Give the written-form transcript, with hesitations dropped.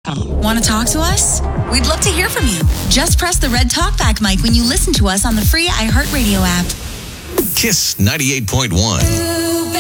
Want to talk to us? We'd love to hear from you. Just press the red talkback mic when you listen to us on the free iHeartRadio app. Kiss 98.1.